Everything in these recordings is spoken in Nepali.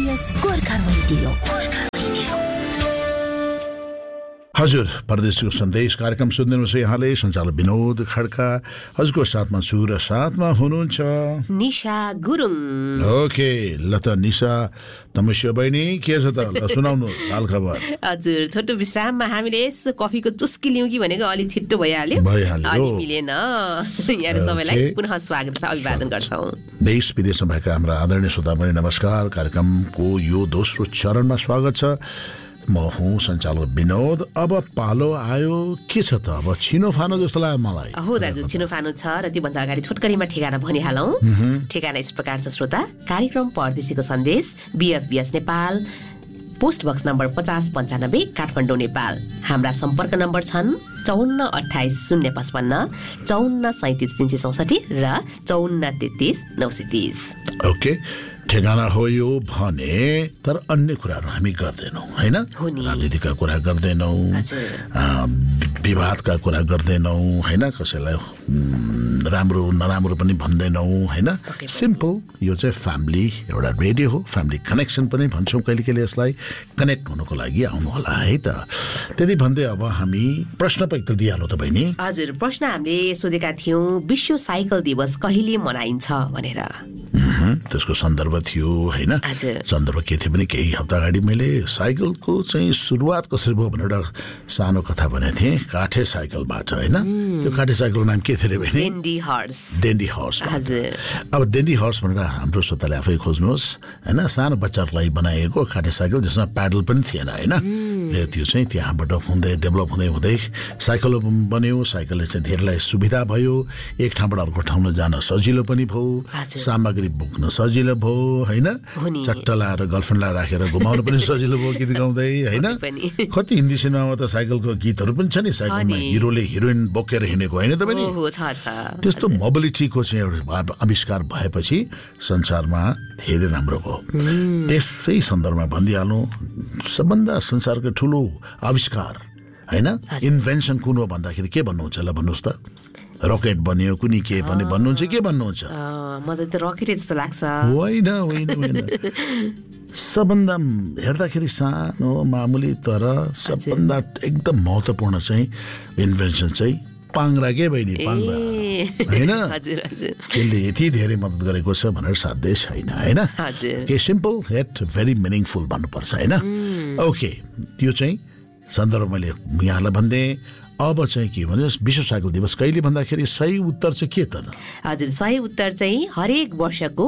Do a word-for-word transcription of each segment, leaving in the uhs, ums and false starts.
बीएफबीएस गोर्खा रेडियो गोर्खा रेडियो। हजुर, परदेशको सन्देश कार्यक्रम सुन्दैनुहुन्छ यहाँले। सञ्चालक विनोद खड्का हजुरको साथमा छु र साथमा हुनुहुन्छ निशा गुरुङ। ओके, ल त निशा तमस्या बहिनी के छ त, ल सुनाउनु हाल खबर। हजुर, छोटो विश्राममा हामीले यसो कफीको चुस्की लिउँ कि भनेको अलि छिट्टो भइहाल्यो भइहाल्यो अलि मिलेन। यहाँ सबैलाई पुनः स्वागत र अभिवादन गर्छौँ। देश विदेशमा भएका हाम्रा आदरणीय श्रोता पनि नमस्कार। कार्यक्रमको यो दोस्रो चरणमा स्वागत छ। म हुँ सञ्चालक विनोद। अब पालो आयो के छ त, अब छिनोफानो जस्तो लाग्यो मलाई। हो दाजु, छिनोफानो छ र त्योभन्दा अगाडि छोटकरीमा ठेगाना भनिहालौँ। ठेगाना यस प्रकार छ श्रोता, कार्यक्रम परदेशीको सन्देश, बीएफबीएस नेपाल, पोस्ट बक्स नम्बर पचास पन्चानब्बे, काठमाडौँ नेपाल। हाम्रा सम्पर्क नम्बर छन् चौन्न अठाइस शून्य पचपन्न, चौन्न सैतिस तिन सय चौसठी र चौन्न तेत्तिस नौ सय तिस। ओके, ठेगाना हो यो भने, तर अन्य कुराहरू हामी गर्दैनौँ होइन। राजनीतिका कुरा गर्दैनौँ, विवादका कुरा गर्दैनौँ होइन, कसैलाई राम्रो नराम्रो पनि भन्दैनौँ होइन। सिम्पल, यो चाहिँ फ्यामिली एउटा रेडियो हो, फ्यामिली कनेक्सन पनि भन्छौँ कहिले कहिले यसलाई। कनेक्ट हुनुको लागि आउनु होला है त। त्यति भन्दै अब हामी प्रश्न पनि त दिइहाल्नु त बहिनी। हजुर, प्रश्न हामीले सोधेका थियौँ, विश्व साइकल दिवस कहिले मनाइन्छ भनेर। त्यसको सन्दर्भ थियो होइन। सन्दर्भ के थियो भने, केही हप्ता अगाडि मैले साइकलको चाहिँ सुरुवात कसरी भयो भनेर एउटा सानो कथा भनेको थिएँ, काठे साइकलबाट होइन। त्यो काठे साइकलको नाम के थियो भने डेन्डी हर्स। डेन्डी हर्स। अब डेन्डी हर्स भनेर हाम्रो श्रोताले आफै खोज्नुहोस् होइन। सानो बच्चाहरूलाई बनाइएको काठे साइकल जसमा प्याडल पनि थिएन होइन। त्यो चाहिँ त्यहाँबाट हुँदै डेभलप हुँदै हुँदै साइकल बन्यो। साइकलले चाहिँ धेरैलाई सुविधा भयो, एक ठाउँबाट अर्को ठाउँमा जान सजिलो पनि भयो, सामग्री बोक्न सजिलो भयो होइन। चट्टा लाएर गर्लफ्रेन्डलाई राखेर घुमाउनु पनि सजिलो भयो गीत गाउँदै होइन। कति हिन्दी सिनेमामा त साइकलको गीतहरू पनि छ नि, साइकलमा हिरोले हिरोइन बोकेर हिँडेको होइन त पनि। त्यस्तो मोबिलिटीको चाहिँ एउटा आविष्कार भएपछि संसारमा धेरै राम्रो भयो। त्यसै सन्दर्भमा भनिदिइहाल्नु, सबभन्दा संसारको ठुलो आविष्कार होइन, इन्भेन्सन कुन हो भन्दाखेरि के भन्नुहुन्छ, ल भन्नुहोस् त। रकेट बन्यो, कुनै के बन्यो भन्नुहुन्छ, के भन्नुहुन्छ? मलाई त रकेट जस्तो लाग्छ। होइन होइन होइन, सबभन्दा हेर्दाखेरि सानो मामुली तर सबभन्दा एकदम महत्त्वपूर्ण चाहिँ इन्भेन्सन चाहिँ पाङ्ग्रा के बहिनी, पाङ्ग्रा होइन। त्यसले यति धेरै मद्दत गरेको छ भनेर साध्यै छैन होइन। के सिम्पल हेट भेरी मिनिङफुल भन्नुपर्छ होइन। ओके, त्यो चाहिँ सन्दर्भ मैले यहाँलाई भन्दै। अब चाहिँ के भने, विश्व साइकल दिवस कहिले भन्दाखेरि सही उत्तर चाहिँ के त? हजुर, सही उत्तर चाहिँ हरेक वर्षको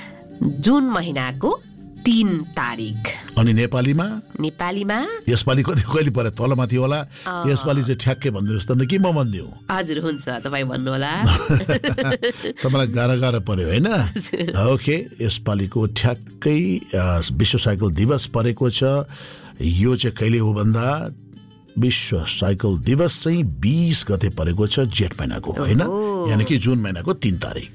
जुन महिनाको तीन तारिक। अनि नेपालीमा नेपालीमा यसपालि कति कहिले पऱ्यो, तलमाथि होला। यसपालि चाहिँ ठ्याक्कै भनिदिनुहोस् त, कि म भनिदिउँ? हजुर हुन्छ, तपाईँ भन्नु होला। तपाईँलाई गाह्रो गाह्रो पऱ्यो होइन। ओके, यसपालिको ठ्याक्कै विश्व साइकल दिवस परेको छ। यो चाहिँ कहिले हो भन्दा, विश्व साइकल दिवस चाहिँ बीस गते परेको छ जेठ महिनाको होइन, यानि कि जुन महिनाको तीन तारिक।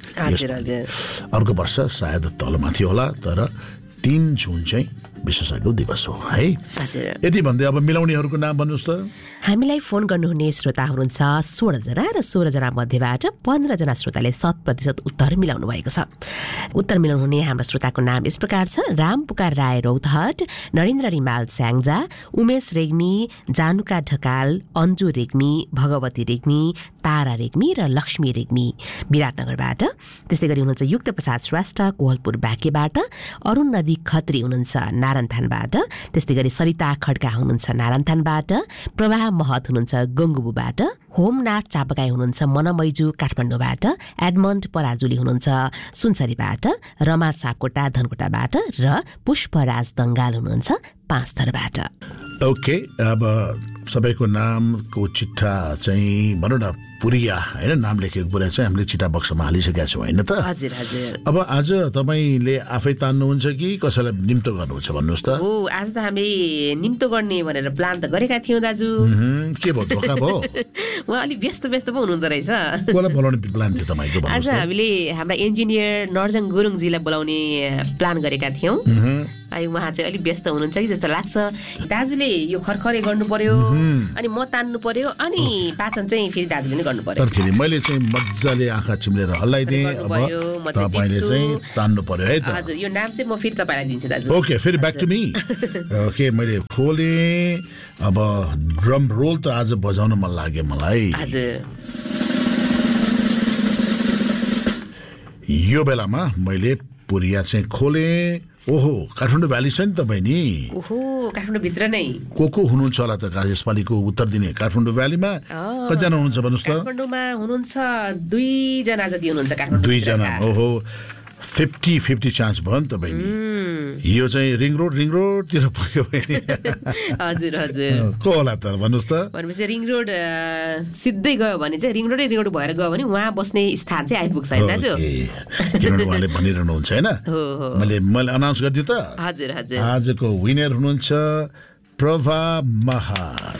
अर्को वर्ष सायद तलमाथि होला, तर तीन जुन चाहिँ विश्व साइकल दिवस हो है। यति भन्दै अब मिलाउनेहरूको नाम भन्नुहोस् त। हामीलाई फोन गर्नुहुने श्रोता हुनुहुन्छ सोह्रजना र सोह्रजना मध्येबाट पन्ध्रजना श्रोताले शत प्रतिशत उत्तर मिलाउनु भएको छ। उत्तर मिलाउनुहुने हाम्रो श्रोताको नाम यस प्रकार छ: रामपुकार राय रौतहट, नरेन्द्र रिमाल स्याङ्जा, उमेश रेग्मी, जानुका ढकाल, अन्जु रेग्मी, भगवती रेग्मी, तारा रेग्मी र लक्ष्मी रेग्मी विराटनगरबाट। त्यसै गरी हुनुहुन्छ युक्त प्रसाद श्रेष्ठ कोहलपुर बाँकेबाट, अरुण नदी खत्री हुनुहुन्छ नारायणथानबाट, त्यस्तै गरी सरिता खड्का हुनुहुन्छ नारायणथानबाट, प्रवाह महत हुनुहुन्छ गङ्गुबुबाट, होमनाथ चापकाई हुनुहुन्छ मनमैजू काठमाडौँबाट, एडमन्ड पराजुली हुनुहुन्छ सुनसरीबाट, रमा सापकोटा धनकोटाबाट र पुष्पराज दङ्गाल हुनुहुन्छ पाँच थरबाट। ओके, अब सबैको नामको चिट्ठा चाहिँ भनौँ न पुरिया होइन, नाम लेखेको पुरा चाहिँ हामीले चिठा बक्समा हालिसकेका छौँ होइन त। हजुर हजुर। अब आज तपाईँले आफै तान्नुहुन्छ कि कसैलाई निम्तो गर्नुहुन्छ भन्नुहोस् त। हो, आज त हामीले निम्तो गर्ने भनेर प्लान त गरेका थियौँ दाजु। के भयो, धोका भयो? उहाँ अलिक व्यस्त व्यस्त पो हुनुहुँदो रहेछ। कसलाई बोलाउने प्लान थियो तपाईँको? आज हामीले हाम्रा इन्जिनियर नर्जङ गुरुङजीलाई बोलाउने प्लान गरेका थियौँ। है उहाँ चाहिँ अलिक व्यस्त हुनुहुन्छ कि जस्तो लाग्छ दाजुले यो खरखरे गर्नु पर्यो अनि म तान्नु पर्यो अनि पाचन चाहिँ फेरि दाजुले नै गर्नु पर्यो तर फेरि मैले चाहिँ मजाले आँखा चिम्लेर हल्लाइदिएँ अब तपाईँले चाहिँ तान्नु पर्यो है त हजुर यो नाम चाहिँ म फेरि तपाईँलाई दिन्छु दाजु ओके फेरि ब्याक टु मी ओके मैले खोलेँ अब ड्रम रोल त आज बजाउन मन लाग्यो मलाई हजुर यो बेलामा मैले पुरिया चाहिँ खोलेँ ओहो काठमाडौँ भ्याली छ नि त बहिनी ओहो काठमाडौँ भित्र नै को को हुनुहुन्छ होला त यसपालिको उत्तर दिने काठमाडौँ भ्यालीमा कतिजना हुनुहुन्छ भन्नुहोस् त काठमाडौँमा हुनुहुन्छ दुईजना जति हुनुहुन्छ काठमाडौँ दुईजना ओहो फिफ्टी फिफ्टी चान्स भयो नि त बहिनी यो चाहिँ रिङ रोड रिङ रोडतिर पुग्यो बहिनी हजुर हजुर को होला त भन्नुहोस् त भनेपछि रिङ रोड सिधै गयो भने चाहिँ रिङ रोडै रिङ रोड भएर गयो भने उहाँ बस्ने स्थान चाहिँ आइपुग्छ होइन दाजु किनभने उहाँले भनिरहनुहुन्छ होइन मैले मैले अनाउन्स गरिदिएँ त हजुर हजुर आजको विनर हुनुहुन्छ प्रभा महार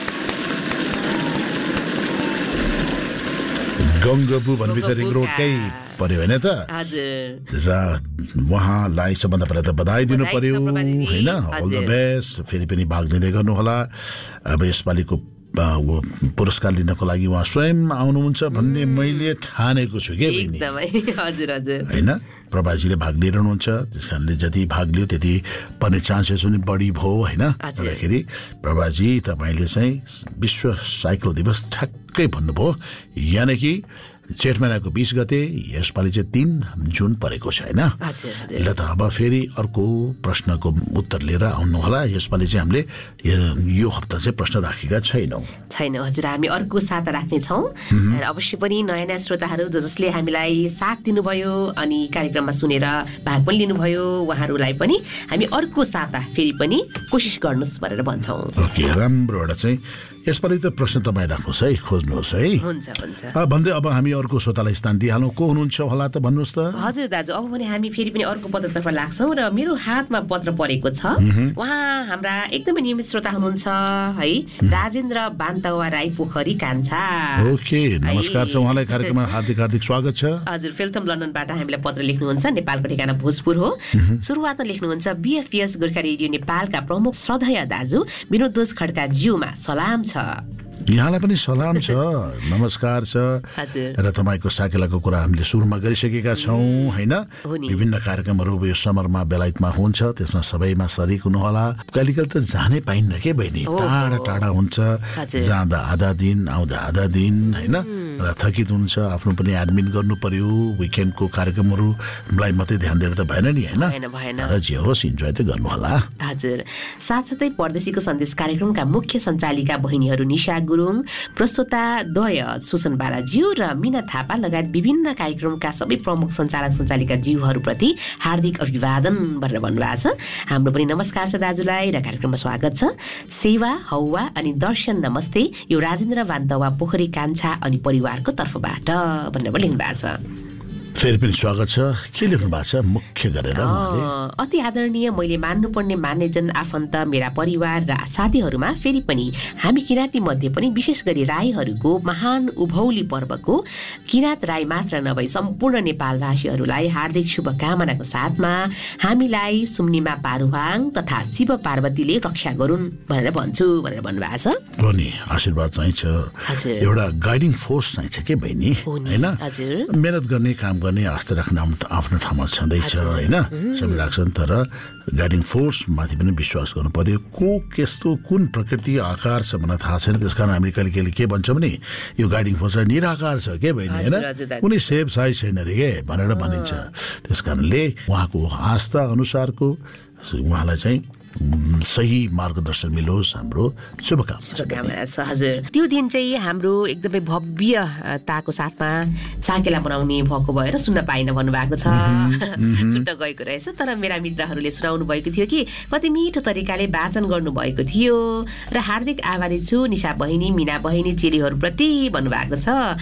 गङ्गबु भनेपछि रिङ रोडकै पर्यो होइन त र उहाँलाई सबभन्दा पहिला त बधाई दिनु पर्यो होइन अल द बेस्ट फेरि पनि भाग लिँदै गर्नुहोला अब यसपालिको पुरस्कार लिनको लागि उहाँ स्वयं आउनुहुन्छ भन्ने मैले ठानेको छु के होइन प्रभाजीले भाग लिइरहनुहुन्छ त्यस कारणले जति भाग लियो त्यति पर्ने चान्सेस पनि बढी भयो होइन भन्दाखेरि प्रभाजी तपाईँले चाहिँ विश्व साइकल दिवस ठ्याक्कै भन्नुभयो यानि कि जेठ महिनाको बीस गते यसपालि चाहिँ तीन जुन परेको छ होइन ल त अब फेरि अर्को प्रश्नको उत्तर लिएर आउनु होला यसपालि चाहिँ हामीले यो हप्ता चाहिँ प्रश्न राखेका छैनौँ छैन हजुर हामी अर्को साता राख्ने छौँ र अवश्य पनि नयाँ नयाँ श्रोताहरू ज जसले हामीलाई साथ दिनुभयो अनि कार्यक्रममा सुनेर भाग पनि लिनुभयो उहाँहरूलाई पनि हामी अर्को साता फेरि पनि कोसिस गर्नुहोस् भनेर भन्छौँ ओके राम्रो एउटा चाहिँ यसपालि त प्रश्न तपाईँ राख्नुहोस् है खोज्नुहोस् है हुन्छ हुन्छ भन्दै अब हामी अर्को श्रोतालाई स्थान दिइहालौँ को हुनुहुन्छ होला त भन्नुहोस् त हजुर दाजु अब भने हामी फेरि पनि अर्को पत्रतर्फ लाग्छौँ र मेरो हातमा पत्र परेको छ उहाँ हाम्रा एकदमै नियमित श्रोता हुनुहुन्छ है राजेन्द्र बान्तवा राई पोखरी कान्छा ओके नमस्कार छ उहाँलाई कार्यक्रममा हार्दिक हार्दिक स्वागत छ हजुर फिल्थम लन्डनबाट हामीलाई पत्र लेख्नुहुन्छ नेपालको ठेगाना भोजपुर हो सुरुवातमा लेख्नुहुन्छ बिएफएस गोर्खा रेडियो नेपालका प्रमुख श्रद्धेय दाजु विनोद दोष खड्का ज्यूमा सलाम छ यहाँलाई पनि सलाम छ नमस्कार छ र तपाईँको साकेलाको कुरा हामीले सुरुमा गरिसकेका छौँ होइन विभिन्न कार्यक्रमहरू यो समरमा बेलायतमा हुन्छ त्यसमा सबैमा सरिक हुनुहोला कहिलेकाहीँ त जानै पाइन्न के बहिनी टाढा टाढा हुन्छ जाँदा आधा दिन आउँदा आधा दिन होइन थकित हुन्छ आफ्नो पनि एडमिन गर्नु पर्यो विकेन्डको कार्यक्रमहरूलाई मात्रै ध्यान दिएर त भएन नि होइन र जे होस् इन्जोय त गर्नुहोला हजुर साथसाथै परदेशीको सन्देश कार्यक्रमका मुख्य सञ्चालिका बहिनीहरू निशा गुरुङ प्रस्तोता द्वय सुसन बालाज्यू र मिना थापा लगायत विभिन्न कार्यक्रमका सबै प्रमुख सञ्चालक सञ्चालिका ज्यूहरूप्रति हार्दिक अभिवादन भनेर भन्नुभएको छ हाम्रो पनि नमस्कार छ दाजुलाई र कार्यक्रममा स्वागत छ सेवा हौवा अनि दर्शन नमस्ते यो राजेन्द्र बान्तवा पोखरी कान्छा अनि परिवारको तर्फबाट भनेर लेख्नु भएको छ फेरि पनि स्वागत छ के लेख्नु भएको छ मुख्य गरेर अति आदरणीय मैले मान्नुपर्ने मान्यजन आफन्त मेरा परिवार र साथीहरूमा फेरि पनि हामी किराँती मध्ये पनि विशेष गरी राईहरूको महान उभौली पर्वको किराँत राई मात्र नभई सम्पूर्ण नेपालवासीहरूलाई हार्दिक शुभकामनाको साथमा हामीलाई सुम्निमा पारुहाङ तथा शिव पार्वतीले रक्षा गरून् भनेर भन्छु भनेर भन्नुभएको छ हो नि आशीर्वाद चाहिन्छ एउटा गाइडिङ फोर्स चाहिन्छ के बहिनी होइन मेहनत गर्ने काम गर्ने आस्था राख्न आफ्नो ठाउँमा छँदैछ होइन सबै राख्छन् तर गाइडिङ फोर्स माथि पनि विश्वास गर्नु पर्यो को कस्तो कुन प्रकृति आकार छ भनेर थाहा छैन त्यस कारण हामीले कहिले कहिले के भन्छौँ भने यो गाइडिङ फोर्स निराकार छ के बहिनी होइन कुनै सेप साइज छैन अरे के भनेर भनिन्छ त्यस कारणले उहाँको आस्था अनुसारको उहाँलाई चाहिँ सही मार्गदर्शन मिलोस् हाम्रो शुभकामना छ हजुर त्यो दिन चाहिँ हाम्रो एकदमै भव्यताको साथमा साकेला बनाउने भएको भएर सुन्न पाइन भन्नुभएको छ छुट्ट गएको रहेछ तर मेरा मित्रहरूले सुनाउनु भएको थियो कि कति मिठो तरिकाले वाचन गर्नुभएको थियो र हार्दिक आभारी छु निशा बहिनी मिना बहिनी चेलीहरूप्रति भन्नुभएको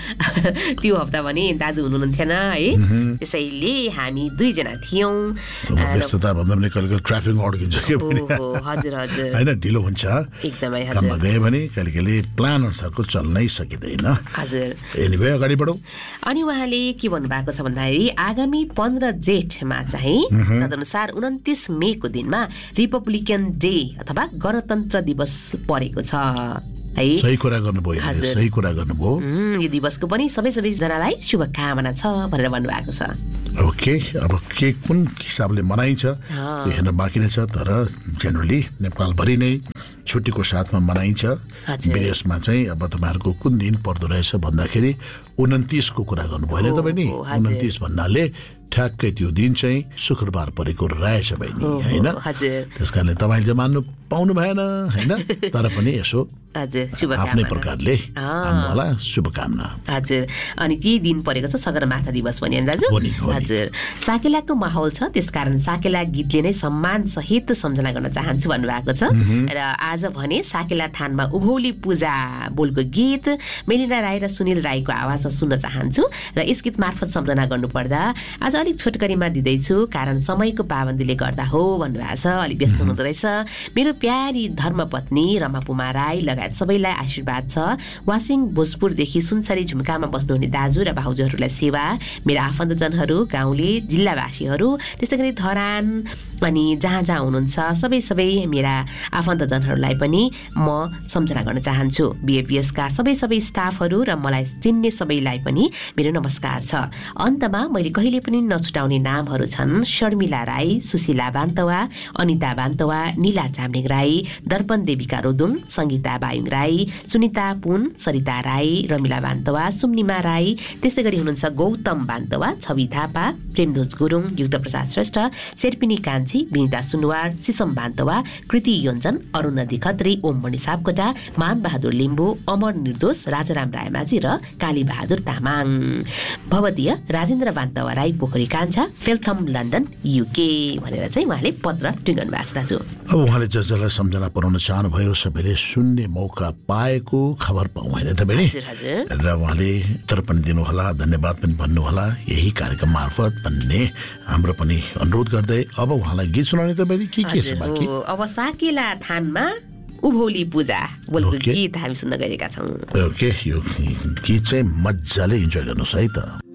छ त्यो हप्ता भने दाजु हुनुहुन्थेन है त्यसैले हामी दुईजना थियौँ व्यस्तता भन्दा पनि कहिले ट्राफिक अड्किन्छ के हजुर हजुर हैन ढिलो हुन्छ एकदमै हजुर काममा गए भने कहिले कहिले प्लान अनुसारको चल्नै सकिँदैन हजुर एनीवे अगाडि बढौँ अनि उहाँले के भन्नुभएको छ भन्दाखेरि आगामी पन्ध्र जेठमा चाहिँ तदनुसार उन्तिस मेको दिनमा रिपब्लिकन डे अथवा गणतन्त्र दिवस परेको छ है सही कुरा गर्नुभयो सही कुरा गर्नुभयो यो दिवसको पनि सबै सबैजनालाई शुभकामना छ भनेर भन्नुभएको छ ओके अब के कुन हिसाबले मनाइन्छ त्यो हेर्न बाँकी नै छ तर जेनरली नेपालभरि नै छुट्टीको साथमा मनाइन्छ विदेशमा चाहिँ अब तपाईँहरूको कुन दिन पर्दो रहेछ भन्दाखेरि उन्तिस को कुरा गर्नुभयो नि तपाईँ नि उन्तिस भन्नाले ठ्याक्कै त्यो दिन चाहिँ शुक्रबार परेको रहेछ बहिनी होइन त्यस कारणले तपाईँले चाहिँ मान्नु पाउनु भएन होइन तर पनि यसो आफ्नै प्रकारले होला शुभकामना हजुर अनि के दिन परेको छ सगरमाथा दिवस पनि दाजु हजुर साकेलाको माहौल छ त्यसकारण साकेला गीतले नै सम्मान सहित सम्झना गर्न चाहन्छु भन्नुभएको छ र आज भने साकेला थानमा उभौली पूजा बोलको गीत मेलिना राई र सुनिल राईको आवाजमा सुन्न चाहन्छु र यस गीत मार्फत सम्झना गर्नुपर्दा आज अलिक छोटकरीमा दिँदैछु कारण समयको पाबन्दीले गर्दा हो भन्नुभएको छ अलिक व्यस्त हुनुहुँदो रहेछ मेरो प्यारी धर्मपत्नी रमापुमा राई लगायत सबैलाई आशीर्वाद छ वासिङ भोजपुरदेखि सुनसरी झुम्कामा बस्नुहुने दाजु र भाउजूहरूलाई सेवा मेरा आफन्तजनहरू गाउँले जिल्लावासीहरू त्यसै गरी धरान अनि जहाँ जहाँ हुनुहुन्छ सबै सबै मेरा आफन्तजनहरूलाई पनि म सम्झना गर्न चाहन्छु बिएफएसका सबै सबै स्टाफहरू र मलाई चिन्ने सबैलाई पनि मेरो नमस्कार छ अन्तमा मैले कहिले पनि नछुटाउने नामहरू छन् शर्मिला राई सुशीला बान्तवा अनिता बान्तवा नीला चामलिङ राई दर्पण देविका रोदुङ सङ्गीता बायुङ राई सुनिता पुन सरिता राई रमिला बान्तवा सुम्निमा राई त्यसै गरी हुनुहुन्छ गौतम बान्तवा छवि थापा प्रेमध्वज गुरुङ युक्त प्रसाद श्रेष्ठ शेर्पिनी कान्छी विनिता सुनवार सिसम बान्तवा कृति योन्जन अरुण नदी खत्री ओम मणि सापकोटा मान बहादुर लिम्बू अमर निर्दोष राजाराम रायमाझी र काली बहादुर तामाङ भवदीय राजेन्द्र बान्तवा राई पोखरी कान्छा फेल्थम लन्डन युके भनेर चाहिँ उहाँले पत्र टुङ्गनु भएको छ दाजु अब उहाँले जसलाई सम्झना पुर्याउन चाहनुभयो सबैले सुन्ने मौका पाएको खबर पाउँ होइन तपाईँ र उहाँले उत्तर पनि दिनुहोला धन्यवाद पनि भन्नुहोला यही कार्यक्रम मार्फत भन्ने हाम्रो पनि अनुरोध गर्दै अब उहाँलाई गीत सुनाउने तपाईँ के के छ बाँकी अब साकेला थानमा उभौली पूजा बोलको गीत हामी सुन्न गएका छौँ ओके यो गीत चाहिँ मजाले इन्जोय गर्नुहोस् है त